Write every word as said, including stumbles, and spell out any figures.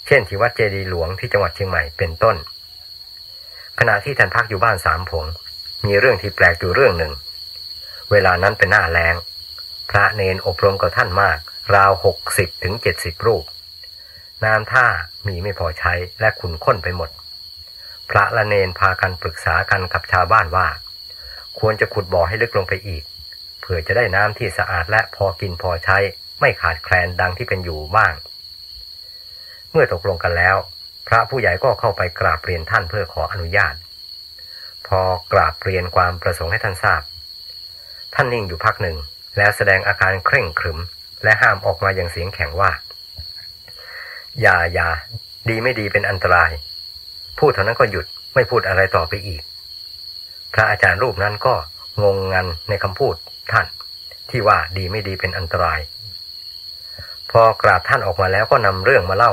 เช่นที่วัดเจดีย์หลวงที่จังหวัดเชียงใหม่เป็นต้นขณะที่ท่านพักอยู่บ้านสามผงมีเรื่องที่แปลกอยู่เรื่องหนึ่งเวลานั้นเป็นหน้าแล้งพระเนนอบรมกับท่านมากราวหกสิบถึงเจ็ดสิบรูปน้ำท่ามีไม่พอใช้และขุ่นข้นไปหมดพระละเนนพากันปรึกษากันกับชาวบ้านว่าควรจะขุดบ่อให้ลึกลงไปอีกเพื่อจะได้น้ำที่สะอาดและพอกินพอใช้ไม่ขาดแคลนดังที่เป็นอยู่บ้างเมื่อตกลงกันแล้วพระผู้ใหญ่ก็เข้าไปกราบเรียนท่านเพื่อขออนุญาตพอกราบเรียนความประสงค์ให้ท่านทราบท่านนิ่งอยู่พักหนึ่งแล้วแสดงอาการเคร่งขรึมและห้ามออกมาอย่างเสียงแข็งว่าอย่าอย่าดีไม่ดีเป็นอันตรายพูดเท่านั้นก็หยุดไม่พูดอะไรต่อไปอีกพระอาจารย์รูปนั้นก็งงงันในคำพูดท่านที่ว่าดีไม่ดีเป็นอันตรายพอกราบท่านออกมาแล้วก็นำเรื่องมาเล่า